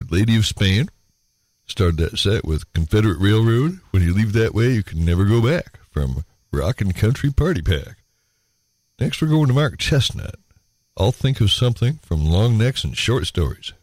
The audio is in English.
Lady of Spain. Started that set with Confederate Railroad. When you leave that way, you can never go back, from Rockin' Country Party Pack. Next, we're going to Mark Chestnut. I'll think of something from Long Necks and Short Stories.